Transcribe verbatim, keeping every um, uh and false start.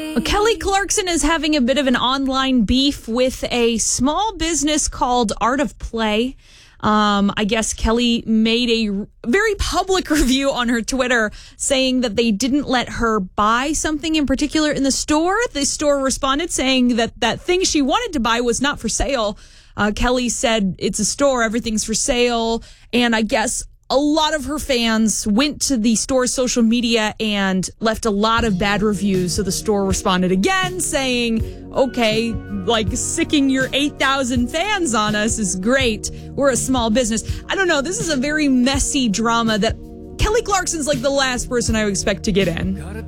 Well, Kelly Clarkson is having a bit of an online beef with a small business called Art of Play. Um, I guess Kelly made a very public review on her Twitter saying that they didn't let her buy something in particular in the store. The store responded saying that that thing she wanted to buy was not for sale. Uh, Kelly said it's a store, everything's for sale. And I guess a lot of her fans went to the store's social media and left a lot of bad reviews. So the store responded again saying, okay, like sicking your eight thousand fans on us is great. We're a small business. I don't know. This is a very messy drama that Kelly Clarkson's like the last person I would expect to get in.